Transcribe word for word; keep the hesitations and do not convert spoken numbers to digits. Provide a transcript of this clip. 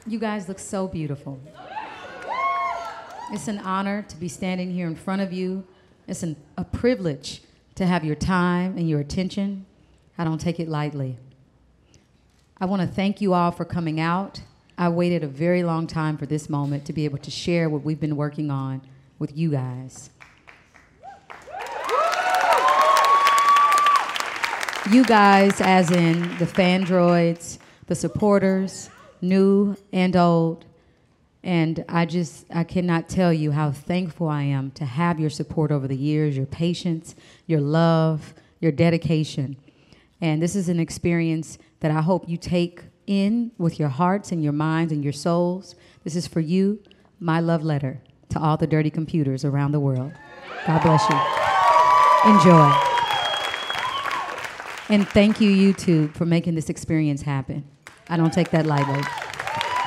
You guys look so beautiful. It's an honor to be standing here in front of you. It's an, a privilege to have your time and your attention. I don't take it lightly. I want to thank you all for coming out. I waited a very long time for this moment to be able to share what we've been working on with you guys. You guys, as in the Fandroids, the supporters, new and old, and I just, I cannot tell you how thankful I am to have your support over the years, your patience, your love, your dedication. And this is an experience that I hope you take in with your hearts and your minds and your souls. This is for you, my love letter to all the dirty computers around the world. God bless you. Enjoy. And thank you, YouTube, for making this experience happen. I don't take that lightly.